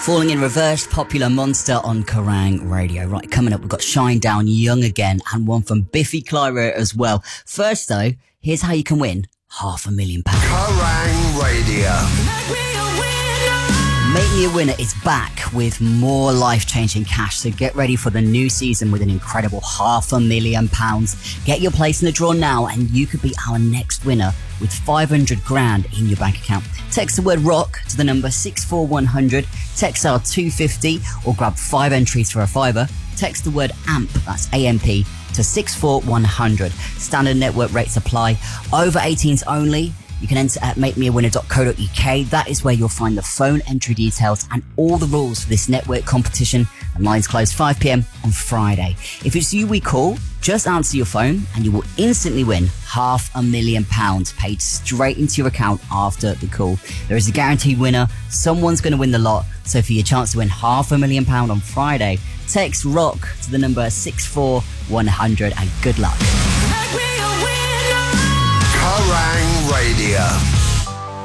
Falling in Reverse, Popular Monster on Kerrang Radio. Right, coming up, we've got Shine Down, Young Again, and one from Biffy Clyro as well. First, though, here's how you can win £500,000. Kerrang Radio. Make Me a Winner is back with more life-changing cash, so get ready for the new season with an incredible £500,000. Get your place in the draw now and you could be our next winner with 500 grand in your bank account. Text the word ROCK to the number 64100, text R250 or grab 5 entries for a fiver. Text the word AMP, that's AMP, to 64100. Standard network rates apply. Over 18s only. You can enter at makemeawinner.co.uk. That is where you'll find the phone entry details and all the rules for this network competition. And lines close 5 p.m. on Friday. If it's you we call, just answer your phone and you will instantly win £500,000 paid straight into your account after the call. There is a guaranteed winner. Someone's going to win the lot. So for your chance to win £500,000 on Friday, text ROCK to the number 64100 and good luck. Kerrang Radio.